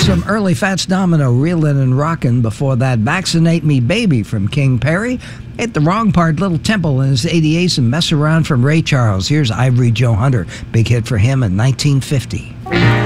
Some early Fats Domino, Reelin' and Rockin'. Before that, Vaccinate Me Baby from King Perry. Hit the wrong part, Little Temple and his 88s, and Mess Around from Ray Charles. Here's Ivory Joe Hunter, big hit for him in 1950.